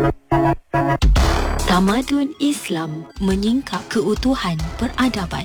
Tamadun Islam menyingkap keutuhan peradaban.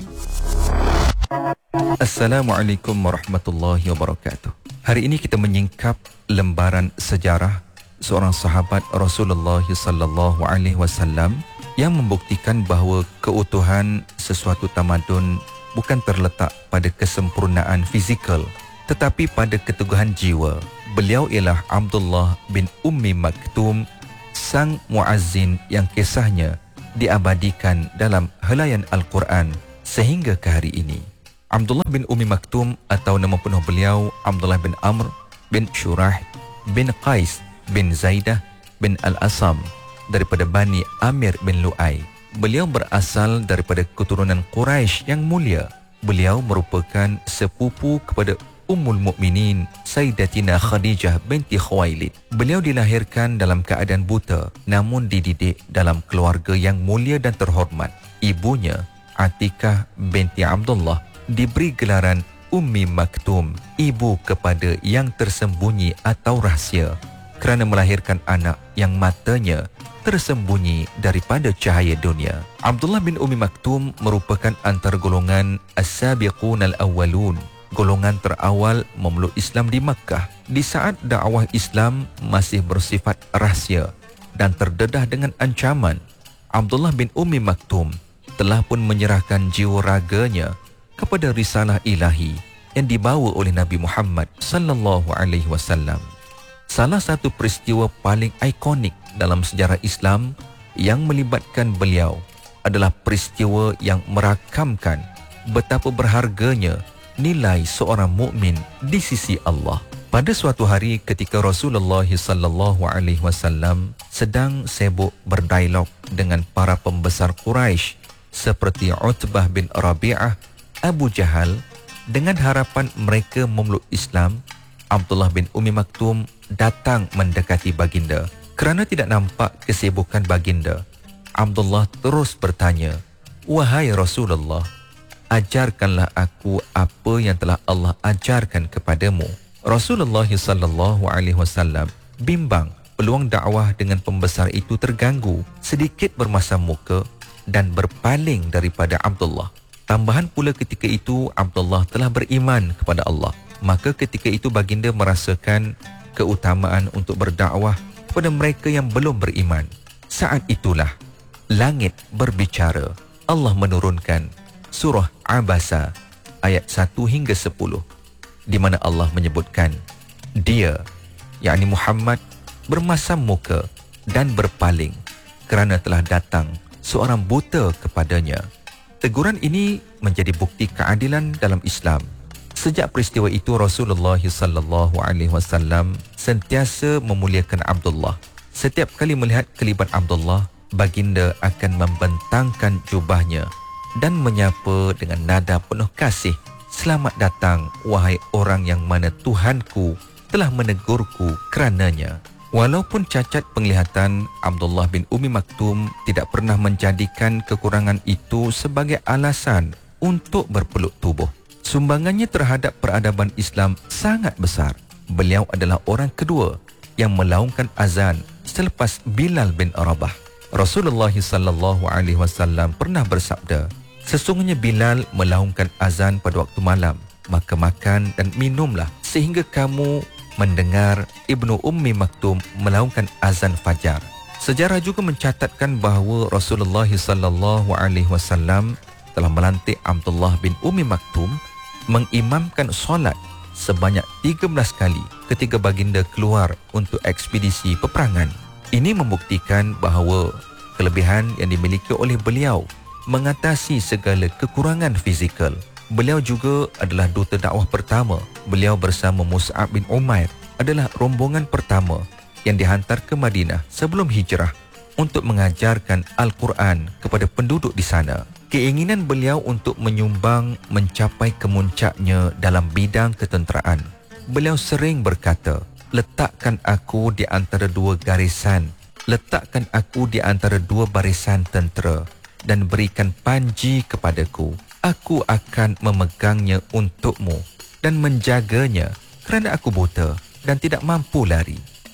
Assalamualaikum warahmatullahi wabarakatuh. Hari ini kita menyingkap lembaran sejarah seorang sahabat Rasulullah sallallahu alaihi wasallam yang membuktikan bahawa keutuhan sesuatu tamadun bukan terletak pada kesempurnaan fizikal tetapi pada keteguhan jiwa. Beliau ialah Abdullah bin Ummi Maktum, sang muazzin yang kisahnya diabadikan dalam helaian Al-Quran sehingga ke hari ini. Abdullah bin Ummi Maktum atau nama penuh beliau Abdullah bin Amr bin Shurah bin Qais bin Zaidah bin Al-Asam daripada Bani Amir bin Lu'ay. Beliau berasal daripada keturunan Quraisy yang mulia. Beliau merupakan sepupu kepada Ummul Mukminin Sayyidatina Khadijah binti Khuwailid. Beliau dilahirkan dalam keadaan buta namun dididik dalam keluarga yang mulia dan terhormat. Ibunya Atikah binti Abdullah diberi gelaran Ummi Maktum, ibu kepada yang tersembunyi atau rahsia, kerana melahirkan anak yang matanya tersembunyi daripada cahaya dunia. Abdullah bin Ummi Maktum merupakan antara golongan As-Sabiqun Al-Awwalun, golongan terawal memeluk Islam di Makkah. Di saat dakwah Islam masih bersifat rahsia dan terdedah dengan ancaman, Abdullah bin Ummi Maktum telah pun menyerahkan jiwa raganya kepada risalah ilahi yang dibawa oleh Nabi Muhammad sallallahu alaihi wasallam. Salah satu peristiwa paling ikonik dalam sejarah Islam yang melibatkan beliau adalah peristiwa yang merakamkan betapa berharganya nilai seorang mukmin di sisi Allah. Pada suatu hari ketika Rasulullah sallallahu alaihi wasallam sedang sibuk berdialog dengan para pembesar Quraisy seperti Utbah bin Rabi'ah, Abu Jahal, dengan harapan mereka memeluk Islam, Abdullah bin Ummi Maktum datang mendekati baginda. Kerana tidak nampak kesibukan baginda, Abdullah terus bertanya, "Wahai Rasulullah, ajarkanlah aku apa yang telah Allah ajarkan kepadamu." Rasulullah sallallahu alaihi wasallam bimbang peluang dakwah dengan pembesar itu terganggu, sedikit bermasam muka dan berpaling daripada Abdullah. Tambahan pula ketika itu Abdullah telah beriman kepada Allah. Maka ketika itu baginda merasakan keutamaan untuk berdakwah kepada mereka yang belum beriman. Saat itulah langit berbicara. Allah menurunkan surah Abasa ayat 1 hingga 10 di mana Allah menyebutkan dia, yakni Muhammad, bermasam muka dan berpaling kerana telah datang seorang buta kepadanya. Teguran ini menjadi bukti keadilan dalam Islam. Sejak peristiwa itu Rasulullah sallallahu alaihi wasallam sentiasa memuliakan Abdullah. Setiap kali melihat kelibat Abdullah, baginda akan membentangkan jubahnya dan menyapa dengan nada penuh kasih, "Selamat datang wahai orang yang mana Tuhanku telah menegurku kerananya." Walaupun cacat penglihatan, Abdullah bin Ummi Maktum tidak pernah menjadikan kekurangan itu sebagai alasan untuk berpeluk tubuh. Sumbangannya terhadap peradaban Islam sangat besar. Beliau adalah orang kedua yang melaungkan azan selepas Bilal bin Rabah. Rasulullah sallallahu alaihi wasallam pernah bersabda, "Sesungguhnya Bilal melaungkan azan pada waktu malam, maka makan dan minumlah sehingga kamu mendengar Ibnu Ummi Maktum melaungkan azan fajar." Sejarah juga mencatatkan bahawa Rasulullah sallallahu alaihi wasallam telah melantik Abdullah bin Ummi Maktum mengimamkan solat sebanyak 13 kali ketika baginda keluar untuk ekspedisi peperangan. Ini membuktikan bahawa kelebihan yang dimiliki oleh beliau mengatasi segala kekurangan fizikal. Beliau juga adalah duta dakwah pertama. Beliau bersama Mus'ab bin Umair adalah rombongan pertama yang dihantar ke Madinah sebelum hijrah untuk mengajarkan Al-Quran kepada penduduk di sana. Keinginan beliau untuk menyumbang mencapai kemuncaknya dalam bidang ketenteraan. Beliau sering berkata, "Letakkan aku di antara dua garisan, letakkan aku di antara dua barisan tentera dan berikan panji kepadaku. Aku akan memegangnya untukmu dan menjaganya kerana aku buta dan tidak mampu lari."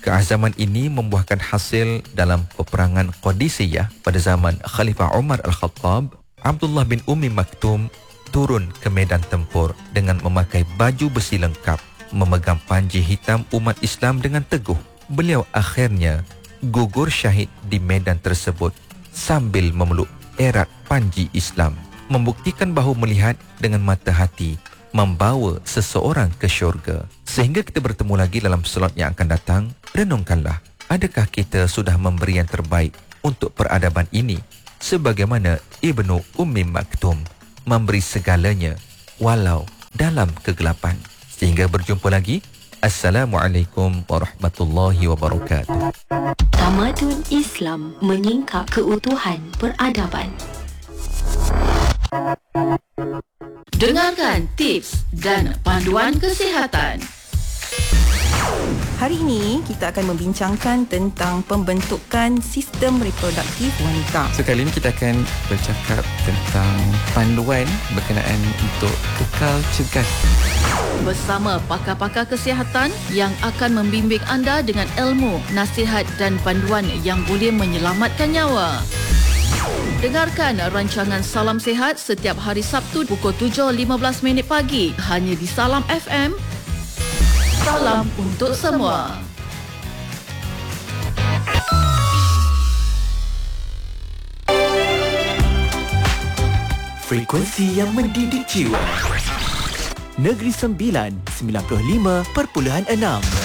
Keazaman ini membuahkan hasil dalam peperangan Qadisiyah pada zaman Khalifah Umar Al-Khattab. Abdullah bin Ummi Maktum turun ke medan tempur dengan memakai baju besi lengkap, memegang panji hitam umat Islam dengan teguh. Beliau akhirnya gugur syahid di medan tersebut sambil memeluk erat panji Islam, membuktikan bahawa melihat dengan mata hati membawa seseorang ke syurga. Sehingga kita bertemu lagi dalam slot yang akan datang, renungkanlah, adakah kita sudah memberi yang terbaik untuk peradaban ini sebagaimana Ibnu Ummi Maktum memberi segalanya walau dalam kegelapan. Sehingga berjumpa lagi. Assalamualaikum warahmatullahi wabarakatuh. Tamadun Islam menyingkap keutuhan peradaban. Dengarkan tips dan panduan kesihatan. Hari ini kita akan membincangkan tentang pembentukan sistem reproduktif wanita. So kali ini kita akan bercakap tentang panduan berkenaan untuk kekal cergas. Bersama pakar-pakar kesihatan yang akan membimbing anda dengan ilmu, nasihat dan panduan yang boleh menyelamatkan nyawa. Dengarkan rancangan Salam Sihat setiap hari Sabtu pukul 7.15 pagi hanya di Salam FM. Salam untuk semua. Frekuensi yang mendidik jiwa. Negeri Sembilan 95.6